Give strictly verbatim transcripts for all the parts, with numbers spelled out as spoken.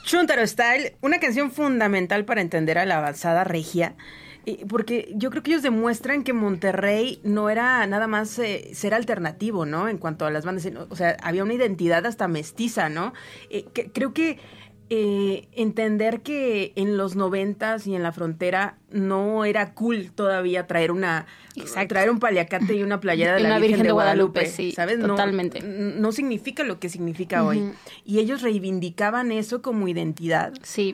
Chuntaro Style, una canción fundamental para entender a la avanzada regia, eh, porque yo creo que ellos demuestran que Monterrey no era nada más eh, ser alternativo, ¿no? En cuanto a las bandas, o sea, había una identidad hasta mestiza, ¿no? Eh, que, creo que eh, entender que en los noventas y en la frontera no era cool todavía traer una Exacto. traer un paliacate y una playera de la Virgen, Virgen de, de Guadalupe, Guadalupe sí, ¿sabes? Totalmente. No, no significa lo que significa uh-huh. hoy. Y ellos reivindicaban eso como identidad. Sí.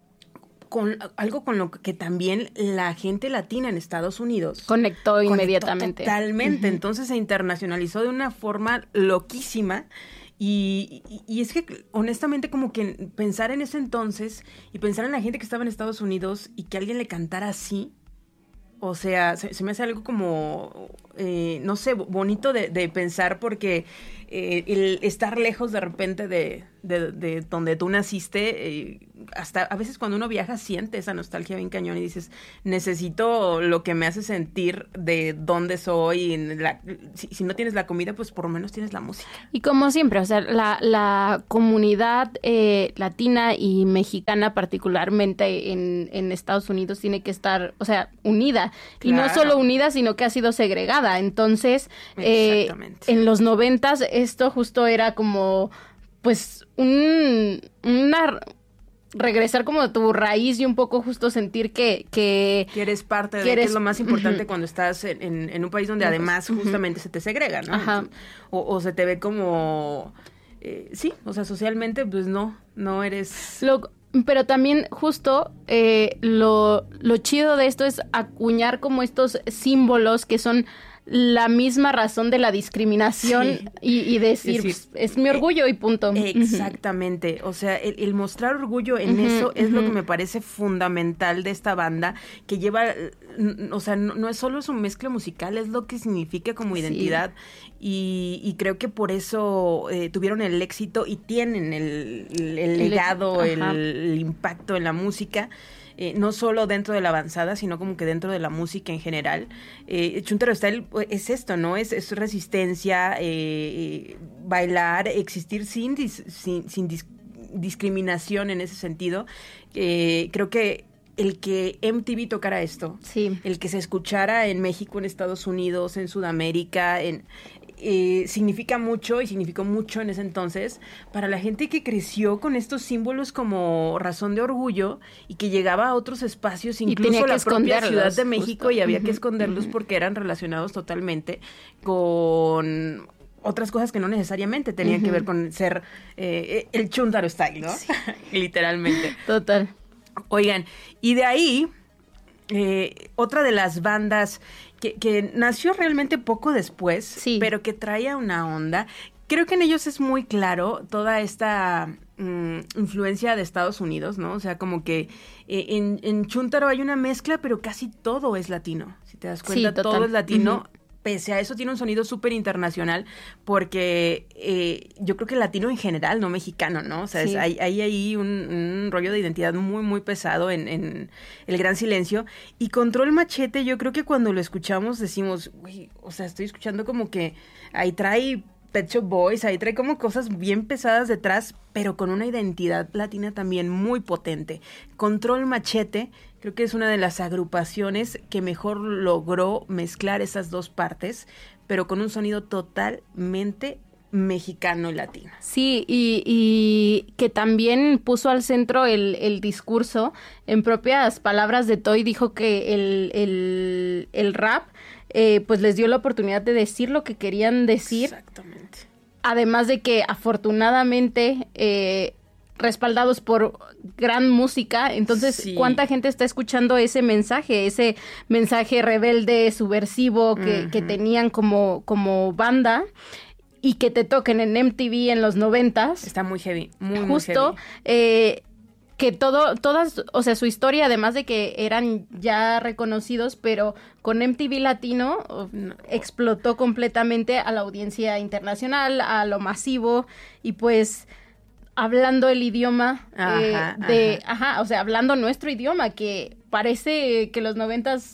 Con algo con lo que también la gente latina en Estados Unidos conectó, conectó inmediatamente. Totalmente. Uh-huh. Entonces se internacionalizó de una forma loquísima. Y, y, y es que, honestamente, como que pensar en ese entonces y pensar en la gente que estaba en Estados Unidos y que alguien le cantara así, o sea, se, se me hace algo como, eh, no sé, bonito de, de pensar porque eh, el estar lejos de repente de, de, de donde tú naciste, eh, hasta a veces cuando uno viaja siente esa nostalgia bien cañón y dices, necesito lo que me hace sentir de dónde soy. En la, si, si no tienes la comida, pues por lo menos tienes la música. Y como siempre, o sea, la, la comunidad eh, latina y mexicana particularmente en, en Estados Unidos tiene que estar, o sea, unida. Claro. Y no solo unida, sino que ha sido segregada. Entonces, eh, en los noventas esto justo era como, pues, un, una... regresar como a tu raíz y un poco justo sentir que... Que, que eres parte de, que, eres, que es lo más importante uh-huh. cuando estás en, en, en un país donde además uh-huh. justamente se te segrega, ¿no? Ajá. O, o se te ve como... Eh, sí, o sea, socialmente, pues no, no eres... Lo, pero también justo eh, lo, lo chido de esto es acuñar como estos símbolos que son la misma razón de la discriminación sí. y, y decir, es, es mi orgullo eh, y punto. Exactamente, o sea, el, el mostrar orgullo en uh-huh, eso es uh-huh. lo que me parece fundamental de esta banda, que lleva, o sea, no, no es solo su mezcla musical, es lo que significa como identidad sí. y, y creo que por eso eh, tuvieron el éxito y tienen el, el, el legado, el, el impacto en la música. Eh, no solo dentro de la avanzada, sino como que dentro de la música en general. Eh, Chuntaro Style es esto, ¿no? Es, es resistencia, eh, bailar, existir sin, dis, sin, sin dis, discriminación en ese sentido. Eh, creo que el que M T V tocara esto, sí. el que se escuchara en México, en Estados Unidos, en Sudamérica, en... Eh, significa mucho y significó mucho en ese entonces para la gente que creció con estos símbolos como razón de orgullo y que llegaba a otros espacios, incluso la propia Ciudad de México, justo. Y había uh-huh, que esconderlos uh-huh. porque eran relacionados totalmente con otras cosas que no necesariamente tenían uh-huh. que ver con ser eh, el Chuntaro Style, ¿no? Sí. Literalmente. Total. Oigan, y de ahí eh, otra de las bandas Que, que nació realmente poco después, sí. pero que traía una onda. Creo que en ellos es muy claro toda esta mm, influencia de Estados Unidos, ¿no? O sea, como que eh, en, en Chuntaro hay una mezcla, pero casi todo es latino. Si te das cuenta, sí, todo es latino. Uh-huh. Pese a eso tiene un sonido súper internacional porque eh, yo creo que latino en general, no mexicano, ¿no? O sea, sí. es, hay, hay ahí un, un rollo de identidad muy, muy pesado en, en El Gran Silencio. Y Control Machete, yo creo que cuando lo escuchamos decimos, uy, o sea, estoy escuchando como que ahí trae Pet Shop Boys, ahí trae como cosas bien pesadas detrás, pero con una identidad latina también muy potente. Control Machete creo que es una de las agrupaciones que mejor logró mezclar esas dos partes, pero con un sonido totalmente mexicano y latino. Sí, y, y que también puso al centro el, el discurso. En propias palabras de Toy dijo que el, el, el rap eh, pues les dio la oportunidad de decir lo que querían decir. Exactamente. Además de que afortunadamente eh, respaldados por gran música, entonces sí. ¿Cuánta gente está escuchando ese mensaje, ese mensaje rebelde, subversivo que, uh-huh. que tenían como, como banda? Y que te toquen en M T V en los noventas. Está muy heavy, muy, justo, muy heavy. Eh, que todo, todas, o sea, su historia, además de que eran ya reconocidos, pero con M T V Latino no. explotó completamente a la audiencia internacional, a lo masivo, y pues hablando el idioma ajá, eh, de, ajá. ajá, o sea, hablando nuestro idioma, que parece que los noventas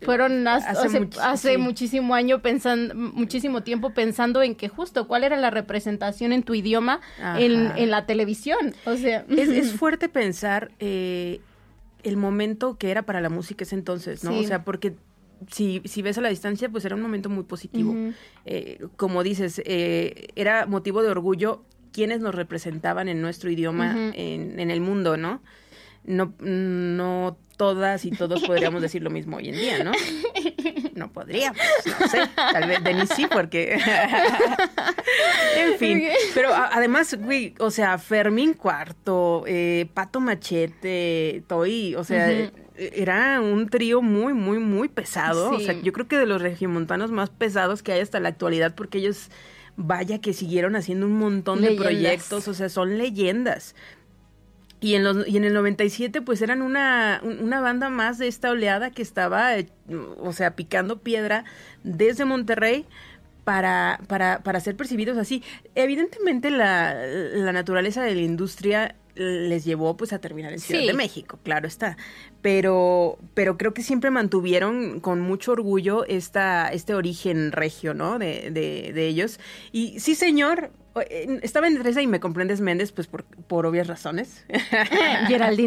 fueron hace, hace, hace, much- hace sí. muchísimo año pensando, muchísimo tiempo pensando en que justo cuál era la representación en tu idioma en, en la televisión. O sea, es, es fuerte pensar eh, el momento que era para la música ese entonces, ¿no? Sí. O sea, porque si, si ves a la distancia, pues era un momento muy positivo. Uh-huh. Eh, como dices, eh, era motivo de orgullo quienes nos representaban en nuestro idioma Uh-huh. en, en el mundo, ¿no? No, no todas y todos podríamos decir lo mismo hoy en día, ¿no? No podríamos, no sé, tal vez Denis sí, porque... en fin, pero a, además, güey, o sea, Fermín Cuarto, eh, Pato Machete, Toy, o sea... Uh-huh. Era un trío muy, muy, muy pesado. Sí. O sea, yo creo que de los regiomontanos más pesados que hay hasta la actualidad, porque ellos, vaya que siguieron haciendo un montón leyendas. de proyectos, o sea, son leyendas. Y en, los, y en el noventa y siete, pues eran una, una banda más de esta oleada que estaba, o sea, picando piedra desde Monterrey para, para, para ser percibidos así. Evidentemente la, la naturaleza de la industria les llevó pues a terminar en Ciudad sí. de México, claro está, pero pero creo que siempre mantuvieron con mucho orgullo esta este origen regio, ¿no? De, de, de ellos. Y sí, señor, estaba en Teresa y Me Comprendes Méndez, pues por, por obvias razones. Geraldine